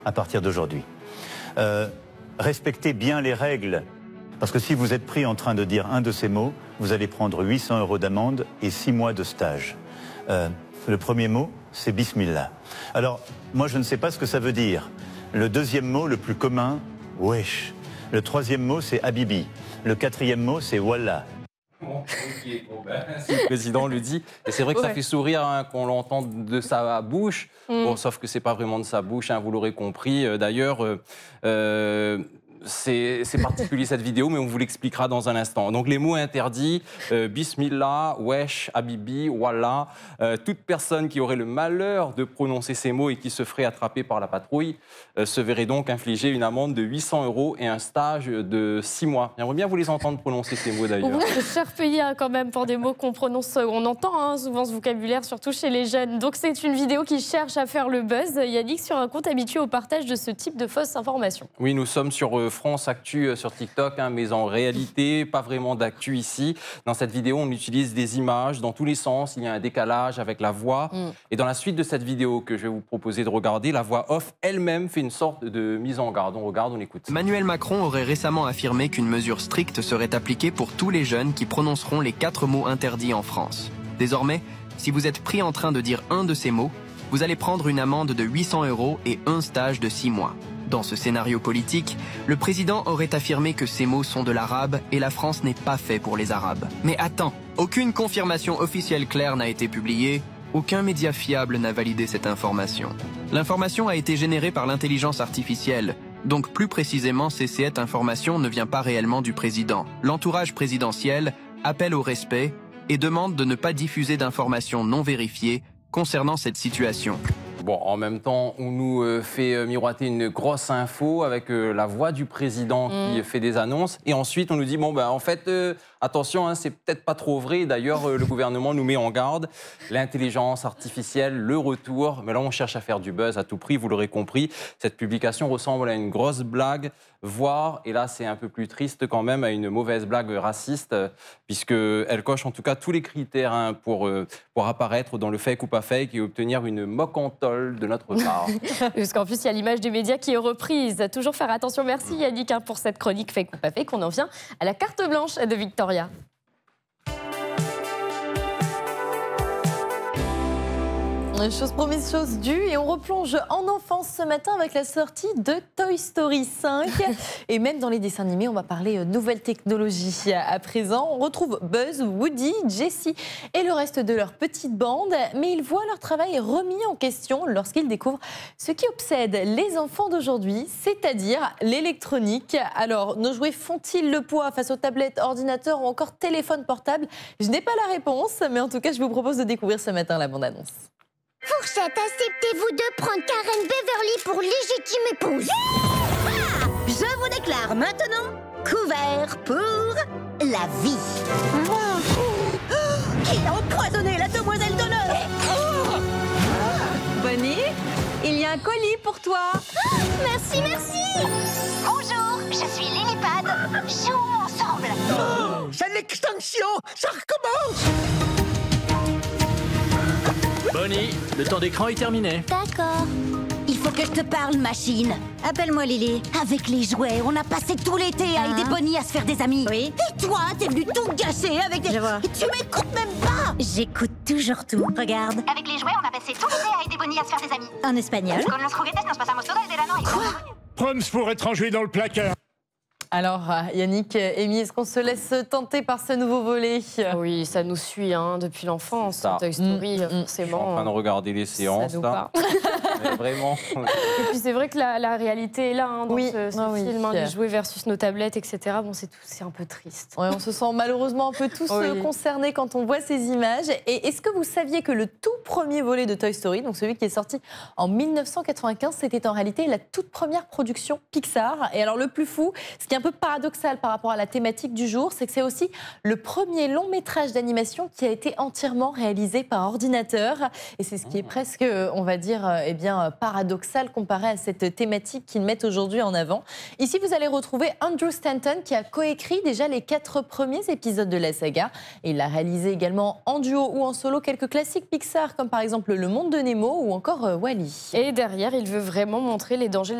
à partir d'aujourd'hui. Respectez bien les règles, parce que si vous êtes pris en train de dire un de ces mots, vous allez prendre 800 € d'amende et 6 mois de stage. Le premier mot, c'est Bismillah. Alors, moi je ne sais pas ce que ça veut dire. Le deuxième mot, le plus commun, wesh. Le troisième mot, c'est Habibi. Le quatrième mot, c'est Wallah. Bon, okay. Si le président le dit, et c'est vrai que ça fait sourire qu'on l'entende de sa bouche, bon, sauf que c'est pas vraiment de sa bouche, vous l'aurez compris. D'ailleurs, c'est particulier cette vidéo, mais on vous l'expliquera dans un instant. Donc les mots interdits, Bismillah, Wesh, Habibi, Wallah, toute personne qui aurait le malheur de prononcer ces mots et qui se ferait attraper par la patrouille se verrait donc infliger une amende de 800 € et un stage de 6 mois. J'aimerais bien vous les entendre prononcer ces mots d'ailleurs. C'est cher payé quand même pour des mots qu'on prononce, on entend souvent ce vocabulaire, surtout chez les jeunes. Donc c'est une vidéo qui cherche à faire le buzz, Yannick, sur un compte habitué au partage de ce type de fausses informations. Oui, nous sommes sur France Actu sur TikTok, mais en réalité, pas vraiment d'actu ici. Dans cette vidéo, on utilise des images dans tous les sens, il y a un décalage avec la voix. Et dans la suite de cette vidéo que je vais vous proposer de regarder, la voix off elle-même fait une sorte de mise en garde. On regarde, on écoute. Emmanuel Macron aurait récemment affirmé qu'une mesure stricte serait appliquée pour tous les jeunes qui prononceront les 4 mots interdits en France. Désormais, si vous êtes pris en train de dire un de ces mots, vous allez prendre une amende de 800 € et un stage de 6 mois. Dans ce scénario politique, le président aurait affirmé que ces mots sont de l'arabe et la France n'est pas fait pour les Arabes. Mais attends, aucune confirmation officielle claire n'a été publiée, aucun média fiable n'a validé cette information. L'information a été générée par l'intelligence artificielle, donc plus précisément, cette information ne vient pas réellement du président. L'entourage présidentiel appelle au respect et demande de ne pas diffuser d'informations non vérifiées concernant cette situation. Bon, en même temps, on nous fait miroiter une grosse info avec la voix du président qui fait des annonces. Et ensuite, on nous dit, bon, en fait, attention, c'est peut-être pas trop vrai. D'ailleurs, le gouvernement nous met en garde. L'intelligence artificielle, le retour. Mais là, on cherche à faire du buzz à tout prix, vous l'aurez compris. Cette publication ressemble à une grosse blague, voire, et là, c'est un peu plus triste quand même, à une mauvaise blague raciste, puisqu'elle coche en tout cas tous les critères pour apparaître dans le fake ou pas fake et obtenir une moque en tôle de notre part. Parce qu'en plus, il y a l'image des médias qui est reprise. Toujours faire attention. Merci Yannick pour cette chronique fake ou pas fake. On en vient à la carte blanche de Victoria. Chose promise, chose due, et on replonge en enfance ce matin avec la sortie de Toy Story 5. Et même dans les dessins animés, on va parler nouvelles technologies. À présent, on retrouve Buzz, Woody, Jessie et le reste de leur petite bande. Mais ils voient leur travail remis en question lorsqu'ils découvrent ce qui obsède les enfants d'aujourd'hui, c'est-à-dire l'électronique. Alors, nos jouets font-ils le poids face aux tablettes, ordinateurs ou encore téléphones portables? Je n'ai pas la réponse, mais en tout cas, je vous propose de découvrir ce matin la bande-annonce. Fourchette, acceptez-vous de prendre Karen Beverly pour légitime épouse? Je vous déclare maintenant couvert pour la vie. Qui a empoisonné la demoiselle d'honneur? Bonnie, il y a un colis pour toi. Merci, merci. Bonjour, je suis Lillipad. Jouons ensemble. C'est l'extinction, ça recommence. Bonnie, le temps d'écran est terminé. D'accord. Il faut que je te parle, machine. Appelle-moi Lily. Avec les jouets, on a passé tout l'été à aider Bonnie à se faire des amis. Oui. Et toi, t'es venu tout gâcher avec des... Je vois. Et tu m'écoutes même pas. J'écoute toujours tout. Regarde. Avec les jouets, on a passé tout l'été à aider Bonnie à se faire des amis. En espagnol. Con los juguetes nos pasamos todo el verano. Quoi? Proms pour étranger dans le placard. Alors, Yannick, Amy, est-ce qu'on se laisse tenter par ce nouveau volet? Oui, ça nous suit depuis l'enfance. Toy Story, forcément. Je suis en train de regarder les séances, là. Mais vraiment. Et puis, c'est vrai que la réalité est là, dans ce film, les jouets versus nos tablettes, etc. Bon, c'est un peu triste. Ouais, on se sent malheureusement un peu tous concernés quand on voit ces images. Et est-ce que vous saviez que le tout premier volet de Toy Story, donc celui qui est sorti en 1995, c'était en réalité la toute première production Pixar? Et alors, le plus fou, ce qui est un peu paradoxal par rapport à la thématique du jour, c'est que c'est aussi le premier long métrage d'animation qui a été entièrement réalisé par ordinateur. Et c'est ce qui est presque, on va dire, bien paradoxal comparé à cette thématique qu'ils mettent aujourd'hui en avant. Ici, vous allez retrouver Andrew Stanton qui a coécrit déjà les 4 premiers épisodes de la saga. Et il a réalisé également en duo ou en solo quelques classiques Pixar comme par exemple Le Monde de Nemo ou encore Wall-E. Et derrière, il veut vraiment montrer les dangers